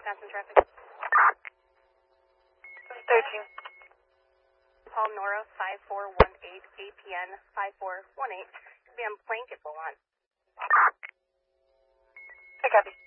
Wisconsin traffic. 13. Paul Nora 5418, APN 5418. Be on blanket Beaumont. I copy.